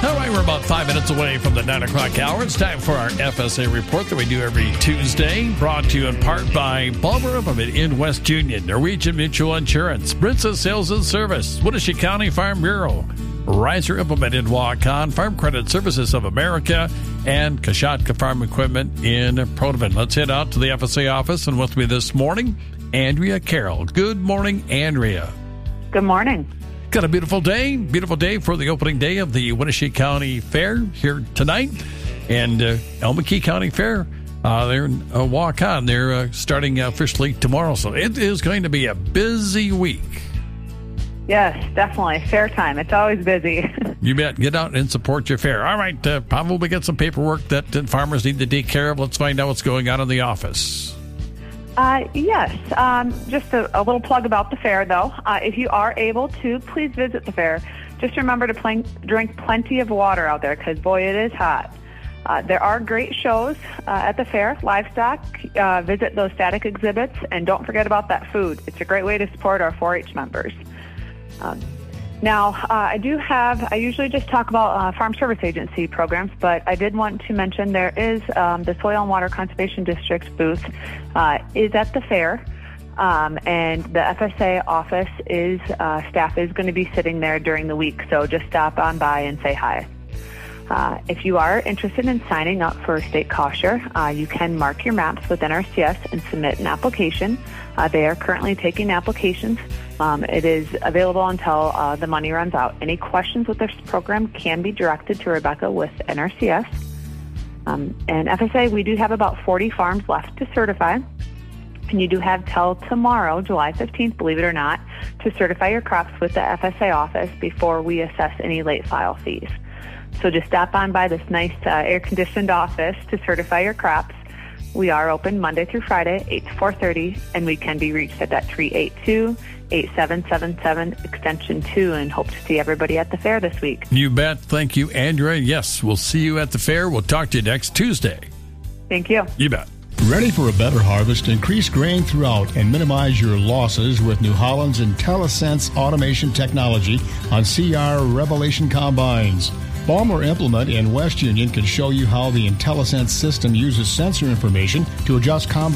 All right, we're about 5 minutes away from the 9 o'clock hour. It's time for our FSA report that we do every Tuesday, brought to you in part by Balmer Implement in West Union, Norwegian Mutual Insurance, Princess Sales and Service, Winnebago County Farm Bureau, Riser Implement in Waukon, Farm Credit Services of America, and Kashatka Farm Equipment in Protivin. Let's head out to the FSA office, and with me this morning, Andrea Carroll. Good morning, Andrea. Good morning. Got a beautiful day for the opening day of the Winnebago County Fair here tonight. And Elm McKee County Fair, they're in Waukon. They're starting officially tomorrow. So it is going to be a busy week. Yes, definitely. Fair time. It's always busy. You bet. Get out and support your fair. All right, probably get some paperwork that farmers need to take care of. Let's find out what's going on in the office. Yes. Just a little plug about the fair, though. If you are able to, please visit the fair. Just remember to drink plenty of water out there because, boy, it is hot. There are great shows at the fair, livestock. Visit those static exhibits, and don't forget about that food. It's a great way to support our 4-H members. Now, I usually just talk about Farm Service Agency programs, but I did want to mention there is the Soil and Water Conservation District's booth is at the fair, and the FSA office staff is going to be sitting there during the week, so just stop on by and say hi. If you are interested in signing up for State Kosher, you can mark your maps with NRCS and submit an application. They are currently taking applications. It is available until the money runs out. Any questions with this program can be directed to Rebecca with NRCS. And FSA, we do have about 40 farms left to certify. And you do have till tomorrow, July 15th, believe it or not, to certify your crops with the FSA office before we assess any late file fees. So just stop on by this nice air-conditioned office to certify your crops. We are open Monday through Friday, 8 to 4:30, and we can be reached at that 382-8777 extension 2, and hope to see everybody at the fair this week. You bet. Thank you, Andrea. Yes, we'll see you at the fair. We'll talk to you next Tuesday. Thank you. You bet. Ready for a better harvest? Increase grain throughout and minimize your losses with New Holland's IntelliSense automation technology on CR Revelation combines. Balmer Implement in West Union can show you how the IntelliSense system uses sensor information to adjust combine